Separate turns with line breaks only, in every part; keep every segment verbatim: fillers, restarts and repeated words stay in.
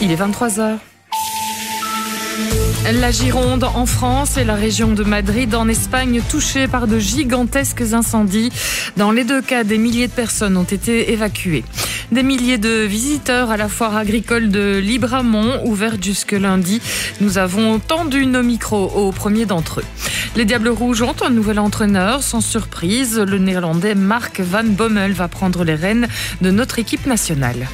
Il est vingt-trois heures. La Gironde en France et la région de Madrid en Espagne touchées par de gigantesques incendies. Dans les deux cas, des milliers de personnes ont été évacuées. Des milliers de visiteurs à la foire agricole de Libramont, ouverte jusque lundi. Nous avons tendu nos micros au premier d'entre eux. Les Diables Rouges ont un nouvel entraîneur. Sans surprise, le néerlandais Mark van Bommel va prendre les rênes de notre équipe nationale.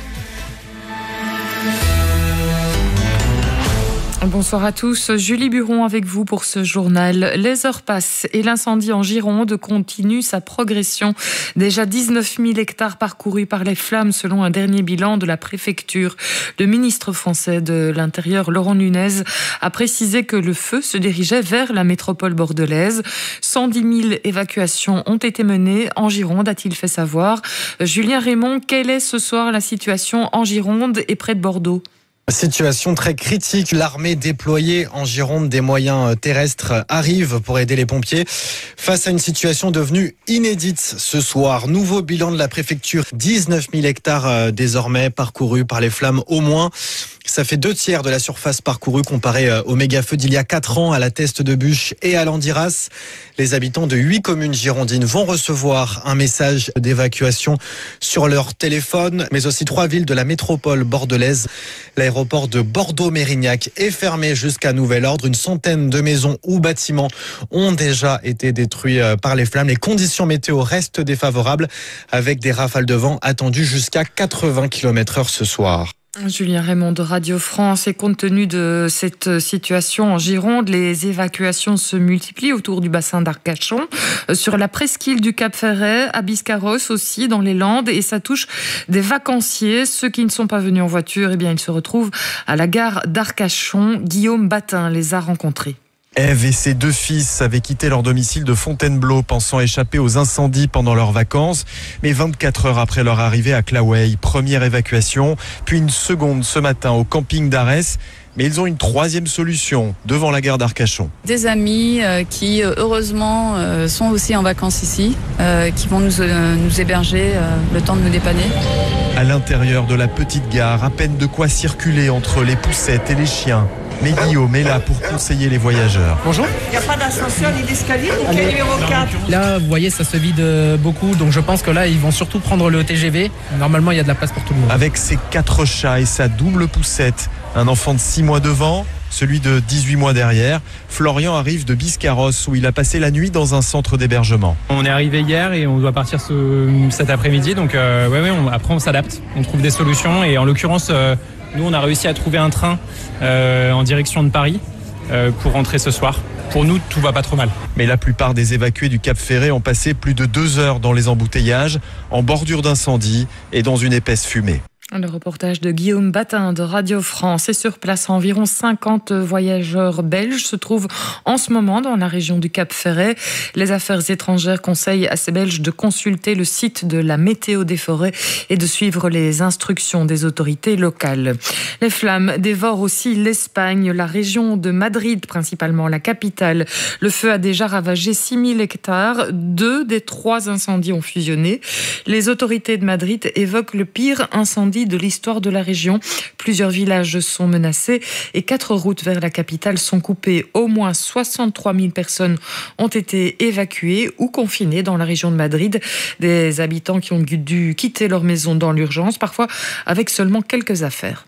Bonsoir à tous, Julie Buron avec vous pour ce journal. Les heures passent et l'incendie en Gironde continue sa progression. Déjà dix-neuf mille hectares parcourus par les flammes selon un dernier bilan de la préfecture. Le ministre français de l'Intérieur, Laurent Nunez, a précisé que le feu se dirigeait vers la métropole bordelaise. cent dix mille évacuations ont été menées en Gironde, a-t-il fait savoir. Julien Raymond, quelle est ce soir la situation en Gironde et près de Bordeaux ?
Situation très critique. L'armée déployée en Gironde, des moyens terrestres arrive pour aider les pompiers face à une situation devenue inédite ce soir. Nouveau bilan de la préfecture, dix-neuf mille hectares désormais parcourus par les flammes au moins. Ça fait deux tiers de la surface parcourue comparé au méga-feu d'il y a quatre ans à la Teste de Buch et à Landiras. Les habitants de huit communes girondines vont recevoir un message d'évacuation sur leur téléphone, mais aussi trois villes de la métropole bordelaise. L'aéroport de Bordeaux-Mérignac est fermé jusqu'à nouvel ordre. Une centaine de maisons ou bâtiments ont déjà été détruits par les flammes. Les conditions météo restent défavorables avec des rafales de vent attendues jusqu'à quatre-vingts kilomètres heure ce soir.
Julien Raymond de Radio France. Et compte tenu de cette situation en Gironde, les évacuations se multiplient autour du bassin d'Arcachon, sur la presqu'île du Cap-Ferret, à Biscarrosse aussi, dans les Landes, et ça touche des vacanciers. Ceux qui ne sont pas venus en voiture, eh bien, ils se retrouvent à la gare d'Arcachon. Guillaume Batin les a rencontrés.
Ève et ses deux fils avaient quitté leur domicile de Fontainebleau, pensant échapper aux incendies pendant leurs vacances. Mais vingt-quatre heures après leur arrivée à Claouey, première évacuation, puis une seconde ce matin au camping d'Arès. Mais ils ont une troisième solution devant la gare d'Arcachon.
Des amis euh, qui, heureusement, euh, sont aussi en vacances ici, euh, qui vont nous, euh, nous héberger euh, le temps de nous dépanner.
À l'intérieur de la petite gare, à peine de quoi circuler entre les poussettes et les chiens. Mais Guillaume est là pour conseiller les voyageurs.
Bonjour.
Il n'y a pas d'ascenseur ni d'escalier, donc quel numéro quatre ?
Là, vous voyez, ça se vide beaucoup, donc je pense que là, ils vont surtout prendre le T G V. Normalement, il y a de la place pour tout le monde.
Avec ses quatre chats et sa double poussette, un enfant de six mois devant, celui de dix-huit mois derrière, Florian arrive de Biscarrosse où il a passé la nuit dans un centre d'hébergement.
On est arrivé hier et on doit partir ce, cet après-midi, donc euh, ouais, ouais, on, après on s'adapte, on trouve des solutions et en l'occurrence... Euh, Nous, on a réussi à trouver un train euh, en direction de Paris euh, pour rentrer ce soir. Pour nous, tout va pas trop mal.
Mais la plupart des évacués du Cap-Ferret ont passé plus de deux heures dans les embouteillages, en bordure d'incendie et dans une épaisse fumée.
Le reportage de Guillaume Batin de Radio France. Et sur place, environ cinquante voyageurs belges se trouvent en ce moment dans la région du Cap-Ferret. Les affaires étrangères conseillent à ces Belges de consulter le site de la météo des forêts et de suivre les instructions des autorités locales. Les flammes dévorent aussi l'Espagne, la région de Madrid, principalement la capitale. Le feu a déjà ravagé six mille hectares. Deux des trois incendies ont fusionné. Les autorités de Madrid évoquent le pire incendie de l'histoire de la région. Plusieurs villages sont menacés et quatre routes vers la capitale sont coupées. Au moins soixante-trois mille personnes ont été évacuées ou confinées dans la région de Madrid. Des habitants qui ont dû quitter leur maison dans l'urgence, parfois avec seulement quelques affaires.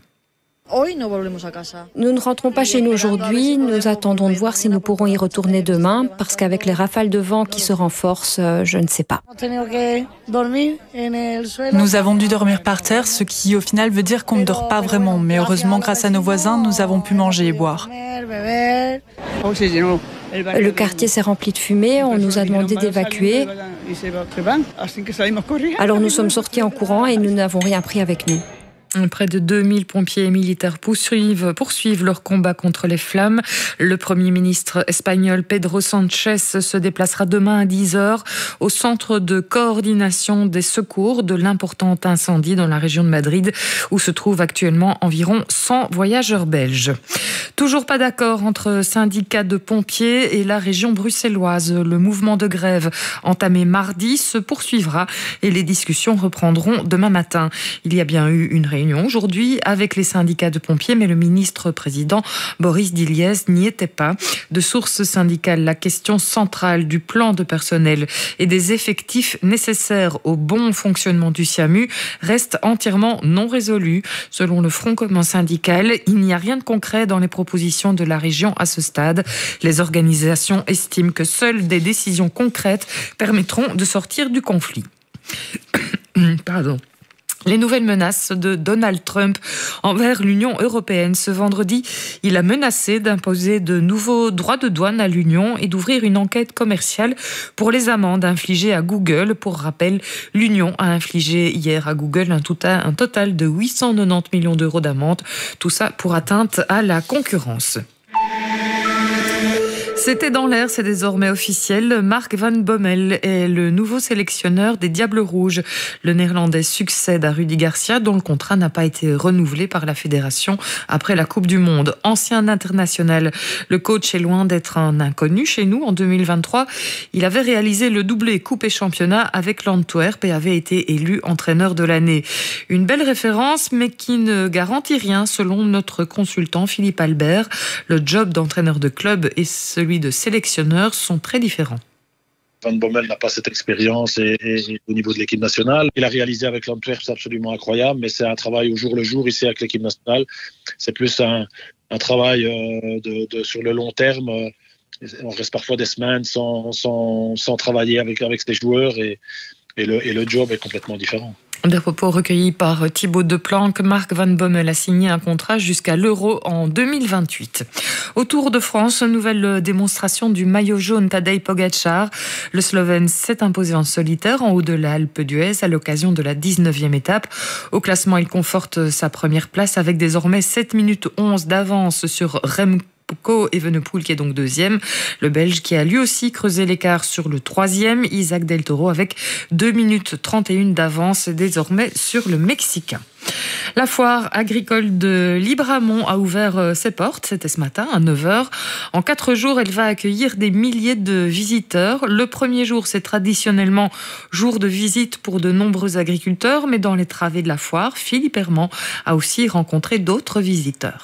Nous ne rentrons pas chez nous aujourd'hui, nous attendons de voir si nous pourrons y retourner demain, parce qu'avec les rafales de vent qui se renforcent, je ne sais pas.
Nous avons dû dormir par terre, ce qui au final veut dire qu'on ne dort pas vraiment, mais heureusement grâce à nos voisins, nous avons pu manger et boire.
Le quartier s'est rempli de fumée, on nous a demandé d'évacuer. Alors nous sommes sortis en courant et nous n'avons rien pris avec nous.
Près de deux mille pompiers et militaires poursuivent, poursuivent leur combat contre les flammes. Le Premier ministre espagnol Pedro Sánchez se déplacera demain à dix heures au centre de coordination des secours de l'important incendie dans la région de Madrid où se trouvent actuellement environ cent voyageurs belges. Toujours pas d'accord entre syndicats de pompiers et la région bruxelloise. Le mouvement de grève entamé mardi se poursuivra et les discussions reprendront demain matin. Il y a bien eu une réunion réunion aujourd'hui avec les syndicats de pompiers, mais le ministre-président Boris Diliès n'y était pas. De sources syndicales, la question centrale du plan de personnel et des effectifs nécessaires au bon fonctionnement du SIAMU reste entièrement non résolue. Selon le Front commun syndical, il n'y a rien de concret dans les propositions de la région à ce stade. Les organisations estiment que seules des décisions concrètes permettront de sortir du conflit. Pardon. Les nouvelles menaces de Donald Trump envers l'Union européenne. Ce vendredi, il a menacé d'imposer de nouveaux droits de douane à l'Union et d'ouvrir une enquête commerciale pour les amendes infligées à Google. Pour rappel, l'Union a infligé hier à Google un total, un total de huit cent quatre-vingt-dix millions d'euros d'amende. Tout ça pour atteinte à la concurrence. C'était dans l'air, c'est désormais officiel. Mark Van Bommel est le nouveau sélectionneur des Diables Rouges. Le Néerlandais succède à Rudy Garcia, dont le contrat n'a pas été renouvelé par la fédération après la Coupe du Monde. Ancien international, le coach est loin d'être un inconnu chez nous. En deux mille vingt-trois, il avait réalisé le doublé Coupe et Championnat avec l'Antwerp et avait été élu entraîneur de l'année. Une belle référence, mais qui ne garantit rien selon notre consultant Philippe Albert. Le job d'entraîneur de club et celui de sélectionneurs sont très différents.
Van Bommel n'a pas cette expérience et, et, et au niveau de l'équipe nationale. Il a réalisé avec l'Antwerp, c'est absolument incroyable, mais c'est un travail au jour le jour ici avec l'équipe nationale. C'est plus un, un travail euh, de, de, sur le long terme. On reste parfois des semaines sans, sans, sans travailler avec, avec ses joueurs et, et, le, et le job est complètement différent.
Des propos recueillis par Thibaut Deplanck, Mark Van Bommel a signé un contrat jusqu'à l'Euro en deux mille vingt-huit. Au Tour de France, nouvelle démonstration du maillot jaune Tadej Pogačar. Le Slovène s'est imposé en solitaire en haut de l'Alpe d'Huez à l'occasion de la dix-neuvième étape. Au classement, il conforte sa première place avec désormais sept minutes onze d'avance sur Remco Evenepoel qui est donc deuxième. Le Belge qui a lui aussi creusé l'écart sur le troisième, Isaac Del Toro, avec deux minutes trente et une d'avance désormais sur le Mexicain. La foire agricole de Libramont a ouvert ses portes, c'était ce matin à neuf heures. En quatre jours, elle va accueillir des milliers de visiteurs. Le premier jour, c'est traditionnellement jour de visite pour de nombreux agriculteurs, mais dans les travées de la foire, Philippe Herman a aussi rencontré d'autres visiteurs.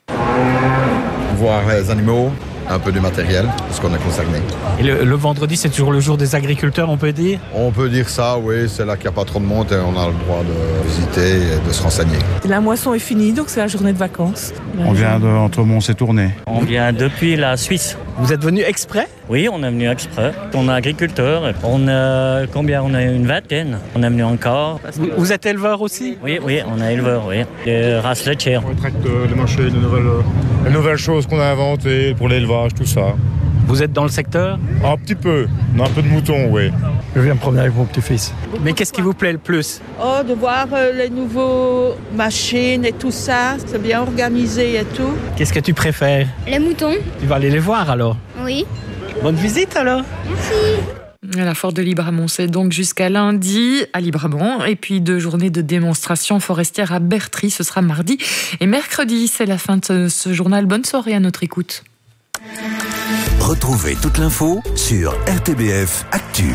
Voir les animaux, un peu du matériel, parce qu'on est concerné.
Et le, le vendredi, c'est toujours le jour des agriculteurs, on peut dire ?
On peut dire ça, oui, c'est là qu'il n'y a pas trop de monde et on a le droit de visiter et de se renseigner.
La moisson est finie, donc c'est la journée de vacances.
On vient de Entremont, c'est tourné.
On vient depuis la Suisse.
Vous êtes venu exprès ?
Oui, on est venu exprès. On est agriculteur. On a combien ? On a une vingtaine. On est venu encore.
Vous, vous êtes éleveur aussi ?
Oui, oui, on est éleveur, oui. De race laitière.
On traite les marchés, les nouvelles, les nouvelles choses qu'on a inventées pour l'élevage, tout ça.
Vous êtes dans le secteur ?
Un petit peu. On a un peu de moutons, oui.
Je viens me promener avec mon petit-fils.
Mais qu'est-ce qui vous plaît le plus ?
Oh, de voir euh, les nouveaux machines et tout ça. C'est bien organisé et tout.
Qu'est-ce que tu préfères ?
Les moutons.
Tu vas aller les voir alors ?
Oui.
Bonne visite alors.
Merci.
La foire de Libramont, c'est donc jusqu'à lundi à Libramont. Et puis deux journées de démonstration forestière à Bertry, ce sera mardi et mercredi. C'est la fin de ce journal. Bonne soirée à notre écoute.
Retrouvez toute l'info sur R T B F Actu.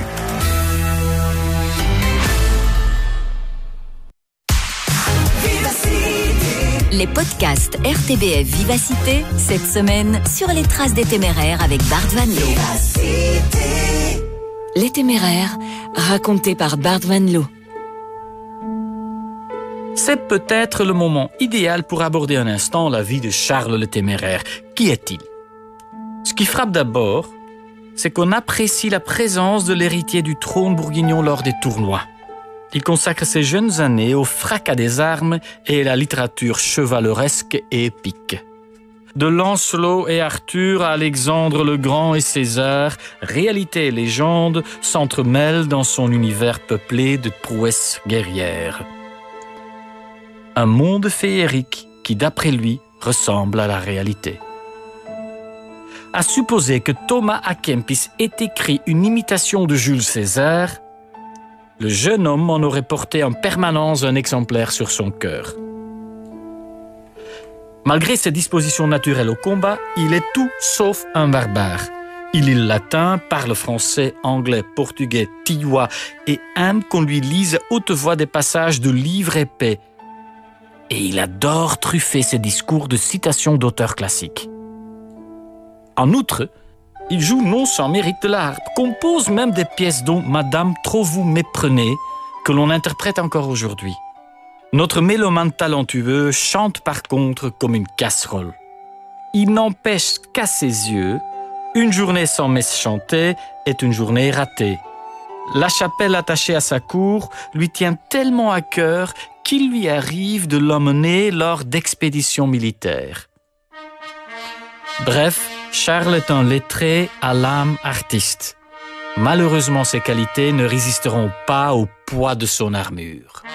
Les podcasts R T B F Vivacité, cette semaine, sur les traces des Téméraires avec Bart Van Loo. Les Téméraires, racontés par Bart Van Loo.
C'est peut-être le moment idéal pour aborder un instant la vie de Charles le Téméraire. Qui est-il ? Ce qui frappe d'abord, c'est qu'on apprécie la présence de l'héritier du trône bourguignon lors des tournois. Il consacre ses jeunes années au fracas des armes et à la littérature chevaleresque et épique. De Lancelot et Arthur à Alexandre le Grand et César, réalité et légende s'entremêlent dans son univers peuplé de prouesses guerrières. Un monde féerique qui, d'après lui, ressemble à la réalité. À supposer que Thomas à Kempis ait écrit une imitation de Jules César, le jeune homme en aurait porté en permanence un exemplaire sur son cœur. Malgré ses dispositions naturelles au combat, il est tout sauf un barbare. Il lit le latin, parle français, anglais, portugais, tillois et aime qu'on lui lise à haute voix des passages de livres épais. et il adore truffer ses discours de citations d'auteurs classiques. En outre, il joue non sans mérite de la harpe, compose même des pièces dont Madame trop vous méprenez, que l'on interprète encore aujourd'hui. Notre mélomane talentueux chante par contre comme une casserole. Il n'empêche qu'à ses yeux, une journée sans messe chantée est une journée ratée. La chapelle attachée à sa cour lui tient tellement à cœur qu'il lui arrive de l'emmener lors d'expéditions militaires. Bref, Charles est un lettré à l'âme artiste. Malheureusement, ses qualités ne résisteront pas au poids de son armure.